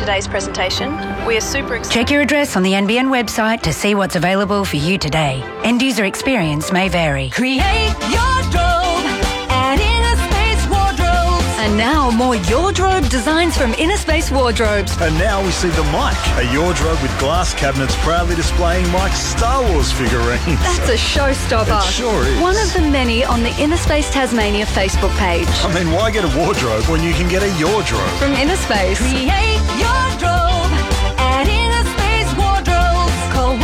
today's presentation. We are super excited. Check your address on the NBN website to see what's available for you today. End user experience may vary. Create your drobe at Innerspace Wardrobes. And now more Wardrobe designs from Innerspace Wardrobes. And now we see the Mike, a wardrobe with glass cabinets proudly displaying Mike's Star Wars figurines. That's a showstopper. It sure is. One of the many on the Innerspace Tasmania Facebook page. I mean, why get a wardrobe when you can get a Wardrobe? From Innerspace. Create your drobe at Innerspace Wardrobes. Call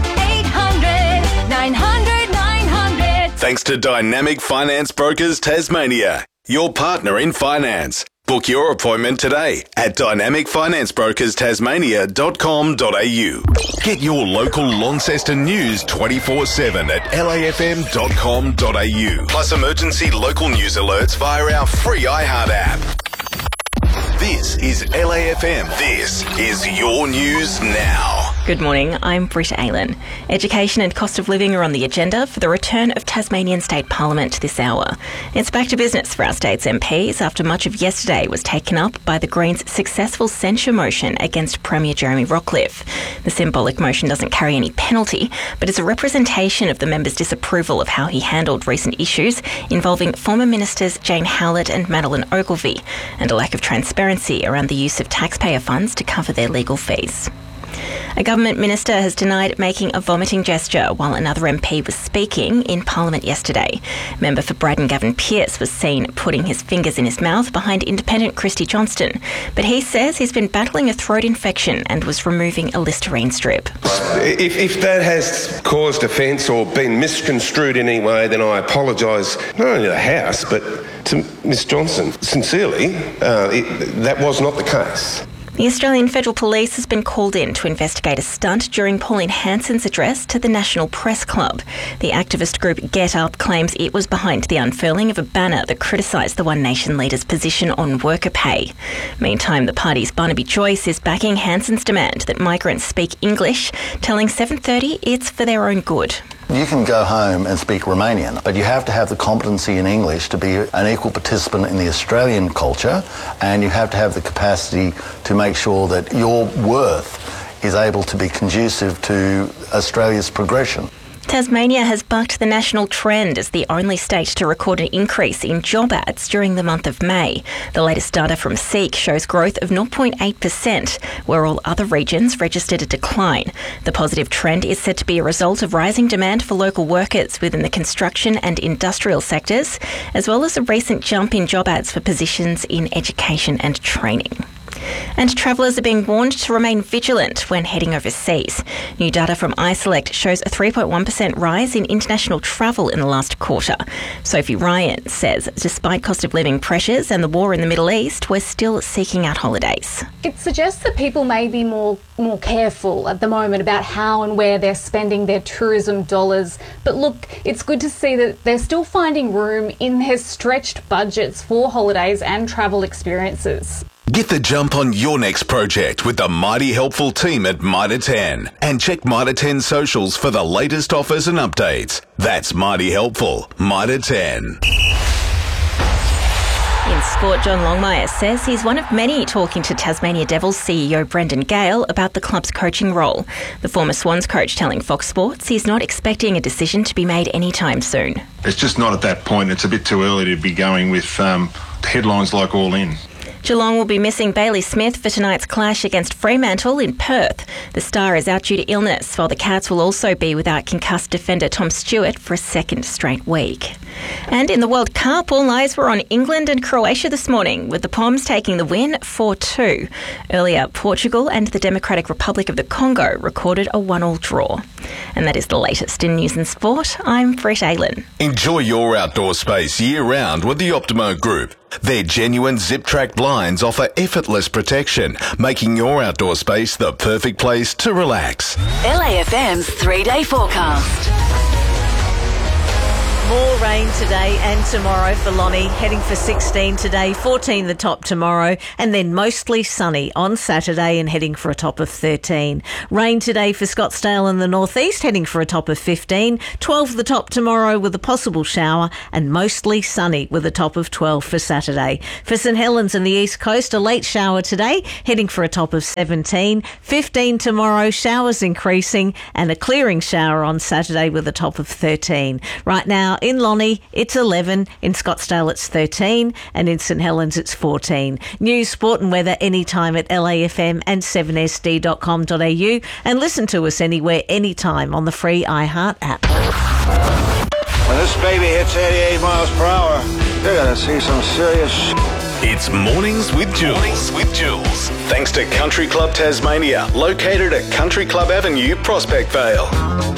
1-800-900-900. Thanks to Dynamic Finance Brokers Tasmania, your partner in finance. Book your appointment today at dynamicfinanceBrokersTasmania.com.au. Get your local Launceston news 24/7 at lafm.com.au. Plus emergency local news alerts via our free iHeart app. This is LAFM. This is your news now. Good morning, I'm Britta Aylen. Education and cost of living are on the agenda for the return of Tasmanian State Parliament this hour. It's back to business for our state's MPs after much of yesterday was taken up by the Greens' successful censure motion against Premier Jeremy Rockliff. The symbolic motion doesn't carry any penalty, but is a representation of the members' disapproval of how he handled recent issues involving former ministers Jane Howlett and Madeleine Ogilvie, and a lack of transparency around the use of taxpayer funds to cover their legal fees. A government minister has denied making a vomiting gesture while another MP was speaking in Parliament yesterday. Member for Braddon Gavin Pearce was seen putting his fingers in his mouth behind independent Christy Johnston, but he says he's been battling a throat infection and was removing a Listerine strip. If that has caused offence or been misconstrued in any way, then I apologise not only to the House but to Ms Johnson. Sincerely, that was not the case. The Australian Federal Police has been called in to investigate a stunt during Pauline Hanson's address to the National Press Club. The activist group Get Up claims it was behind the unfurling of a banner that criticised the One Nation leader's position on worker pay. Meantime, the party's Barnaby Joyce is backing Hanson's demand that migrants speak English, telling 7:30 it's for their own good. You can go home and speak Romanian, but you have to have the competency in English to be an equal participant in the Australian culture, and you have to have the capacity to make sure that your worth is able to be conducive to Australia's progression. Tasmania has bucked the national trend as the only state to record an increase in job ads during the month of May. The latest data from SEEK shows growth of 0.8%, where all other regions registered a decline. The positive trend is said to be a result of rising demand for local workers within the construction and industrial sectors, as well as a recent jump in job ads for positions in education and training. And travellers are being warned to remain vigilant when heading overseas. New data from iSelect shows a 3.1% rise in international travel in the last quarter. Sophie Ryan says, despite cost of living pressures and the war in the Middle East, we're still seeking out holidays. It suggests that people may be more careful at the moment about how and where they're spending their tourism dollars. But look, it's good to see that they're still finding room in their stretched budgets for holidays and travel experiences. Get the jump on your next project with the Mighty Helpful team at Mitre 10. And check Mitre 10 socials for the latest offers and updates. That's Mighty Helpful, Mitre 10. In sport, John Longmire says he's one of many talking to Tasmania Devils CEO Brendan Gale about the club's coaching role. The former Swans coach telling Fox Sports he's not expecting a decision to be made anytime soon. It's just not at that point. It's a bit too early to be going with headlines like All In. Geelong will be missing Bailey Smith for tonight's clash against Fremantle in Perth. The star is out due to illness, while the Cats will also be without concussed defender Tom Stewart for a second straight week. And in the World Cup, all eyes were on England and Croatia this morning, with the Poms taking the win 4-2. Earlier, Portugal and the Democratic Republic of the Congo recorded a 1-1 draw. And that is the latest in news and sport. I'm Britta Aylen. Enjoy your outdoor space year-round with the Optimo Group. Their genuine zip-track blinds offer effortless protection, making your outdoor space the perfect place to relax. LAFM's 3-day forecast. More rain today and tomorrow for Lonnie, heading for 16 today, 14 the top tomorrow, and then mostly sunny on Saturday and heading for a top of 13. Rain today for Scottsdale and the northeast, heading for a top of 15, 12 the top tomorrow with a possible shower, and mostly sunny with a top of 12 for Saturday. For St Helens and the east coast, a late shower today, heading for a top of 17, 15 tomorrow, showers increasing, and a clearing shower on Saturday with a top of 13. Right now in Lonnie, it's 11, in Scottsdale it's 13, and in St Helens it's 14. News, sport and weather anytime at LAFM and 7sd.com.au, and listen to us anywhere, anytime on the free iHeart app. When this baby hits 88 miles per hour, you're going to see some serious shit. It's Mornings with Jules. Thanks to Country Club Tasmania, located at Country Club Avenue, Prospect Vale.